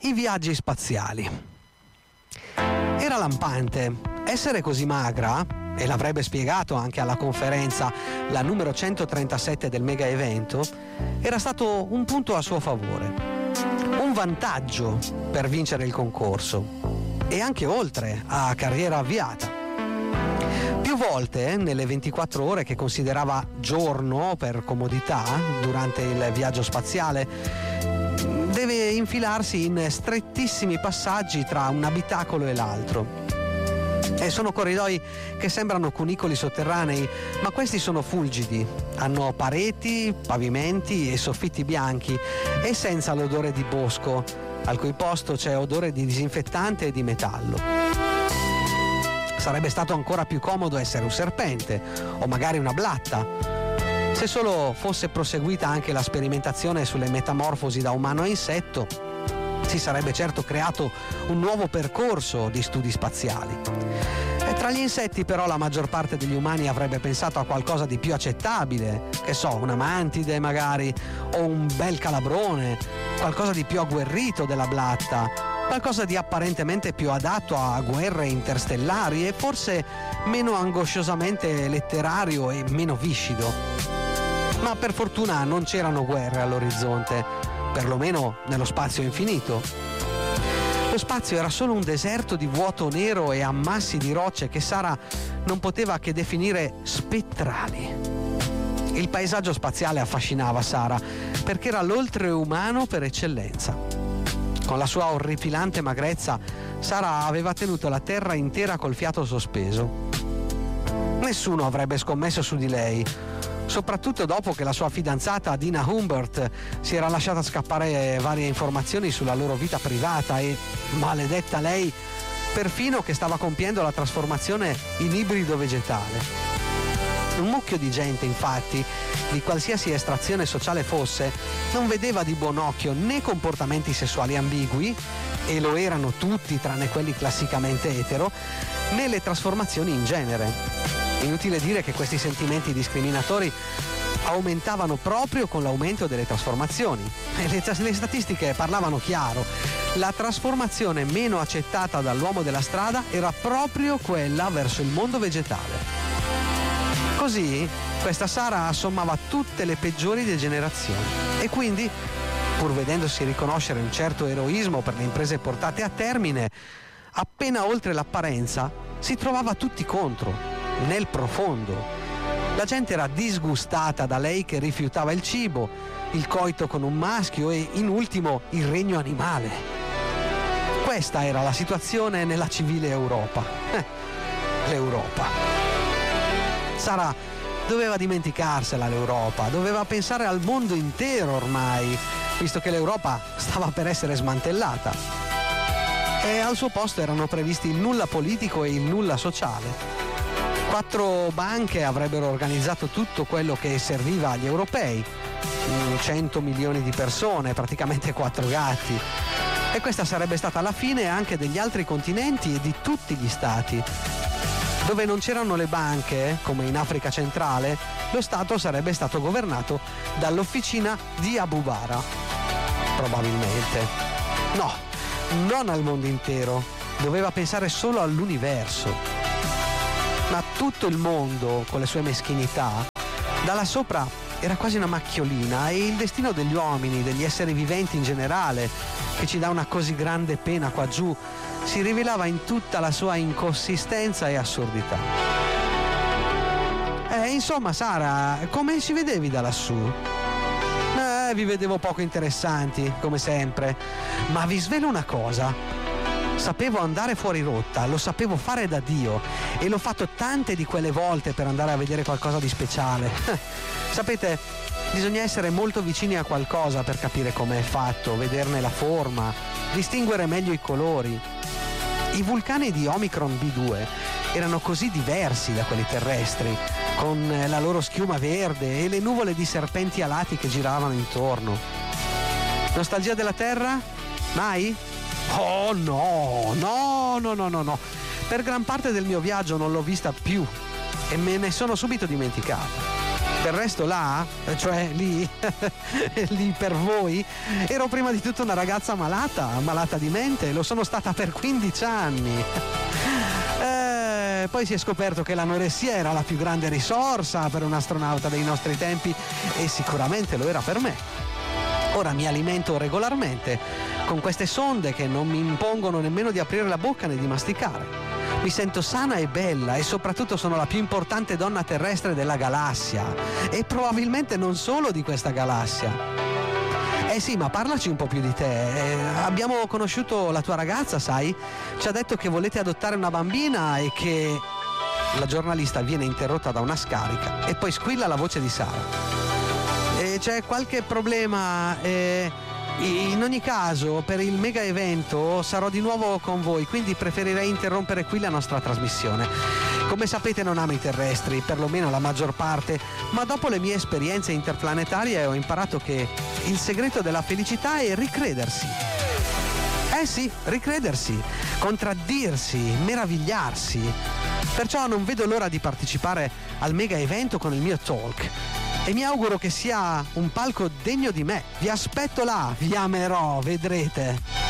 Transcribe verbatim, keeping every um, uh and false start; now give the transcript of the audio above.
i viaggi spaziali. Era lampante. Essere così magra, e l'avrebbe spiegato anche alla conferenza, la numero centotrentasette del mega evento, era stato un punto a suo favore, un vantaggio per vincere il concorso e anche oltre a carriera avviata. Più volte, nelle ventiquattro ore che considerava giorno per comodità durante il viaggio spaziale, deve infilarsi in strettissimi passaggi tra un abitacolo e l'altro. E sono corridoi che sembrano cunicoli sotterranei, ma questi sono fulgidi, hanno pareti, pavimenti e soffitti bianchi e senza l'odore di bosco, al cui posto c'è odore di disinfettante e di metallo. Sarebbe stato ancora più comodo essere un serpente o magari una blatta, se solo fosse proseguita anche la sperimentazione sulle metamorfosi da umano a insetto. Si sarebbe certo creato un nuovo percorso di studi spaziali. E tra gli insetti però la maggior parte degli umani avrebbe pensato a qualcosa di più accettabile, che so, una mantide magari, o un bel calabrone, qualcosa di più agguerrito della blatta, qualcosa di apparentemente più adatto a guerre interstellari e forse meno angosciosamente letterario e meno viscido. Ma per fortuna non c'erano guerre all'orizzonte, perlomeno nello spazio infinito. Lo spazio era solo un deserto di vuoto nero e ammassi di rocce che Sara non poteva che definire spettrali. Il paesaggio spaziale affascinava Sara perché era l'oltreumano per eccellenza. Con la sua orripilante magrezza, Sara aveva tenuto la terra intera col fiato sospeso. Nessuno avrebbe scommesso su di lei, soprattutto dopo che la sua fidanzata Dina Humbert si era lasciata scappare varie informazioni sulla loro vita privata e, maledetta lei, perfino che stava compiendo la trasformazione in ibrido vegetale. Un mucchio di gente, infatti, di qualsiasi estrazione sociale fosse, non vedeva di buon occhio né comportamenti sessuali ambigui, e lo erano tutti tranne quelli classicamente etero, né le trasformazioni in genere. Inutile dire che questi sentimenti discriminatori aumentavano proprio con l'aumento delle trasformazioni. E le, le statistiche parlavano chiaro. La trasformazione meno accettata dall'uomo della strada era proprio quella verso il mondo vegetale. Così questa Sara assommava tutte le peggiori degenerazioni e quindi, pur vedendosi riconoscere un certo eroismo per le imprese portate a termine, appena oltre l'apparenza si trovava tutti contro, nel profondo. La gente era disgustata da lei che rifiutava il cibo, il coito con un maschio e, in ultimo, il regno animale. Questa era la situazione nella civile Europa. L'Europa. Sara doveva dimenticarsela l'Europa, doveva pensare al mondo intero ormai, visto che l'Europa stava per essere smantellata. E al suo posto erano previsti il nulla politico e il nulla sociale. Quattro banche avrebbero organizzato tutto quello che serviva agli europei, cento milioni di persone, praticamente quattro gatti. E questa sarebbe stata la fine anche degli altri continenti e di tutti gli stati. Dove non c'erano le banche, come in Africa centrale, lo Stato sarebbe stato governato dall'officina di Abu Bara. Probabilmente. No, non al mondo intero. Doveva pensare solo all'universo. Ma tutto il mondo, con le sue meschinità, da là sopra era quasi una macchiolina, e il destino degli uomini, degli esseri viventi in generale, che ci dà una così grande pena qua giù, si rivelava in tutta la sua inconsistenza e assurdità. Eh, insomma, Sara, come ci vedevi da lassù? Eh, vi vedevo poco interessanti, come sempre. Ma vi svelo una cosa. Sapevo andare fuori rotta, lo sapevo fare da Dio, e l'ho fatto tante di quelle volte per andare a vedere qualcosa di speciale. Sapete, bisogna essere molto vicini a qualcosa per capire come è fatto, vederne la forma, distinguere meglio i colori. I vulcani di Omicron B due erano così diversi da quelli terrestri, con la loro schiuma verde e le nuvole di serpenti alati che giravano intorno. Nostalgia della Terra? Mai? Oh no, no, no, no, no, no. Per gran parte del mio viaggio non l'ho vista più e me ne sono subito dimenticata. Del resto là, cioè lì, lì per voi, ero prima di tutto una ragazza malata, malata di mente, lo sono stata per quindici anni. Eh, poi si è scoperto che l'anoressia era la più grande risorsa per un astronauta dei nostri tempi e sicuramente lo era per me. Ora mi alimento regolarmente con queste sonde che non mi impongono nemmeno di aprire la bocca né di masticare. Mi sento sana e bella e soprattutto sono la più importante donna terrestre della galassia e probabilmente non solo di questa galassia. Eh sì, ma parlaci un po' più di te. Eh, abbiamo conosciuto la tua ragazza, sai? Ci ha detto che volete adottare una bambina e che... La giornalista viene interrotta da una scarica e poi squilla la voce di Sara. E c'è qualche problema... Eh... In ogni caso, per il mega evento sarò di nuovo con voi, quindi preferirei interrompere qui la nostra trasmissione. Come sapete non amo i terrestri, perlomeno la maggior parte, ma dopo le mie esperienze interplanetarie ho imparato che il segreto della felicità è ricredersi. Eh sì, ricredersi, contraddirsi, meravigliarsi. Perciò non vedo l'ora di partecipare al mega evento con il mio talk. E mi auguro che sia un palco degno di me. Vi aspetto là, vi amerò, vedrete.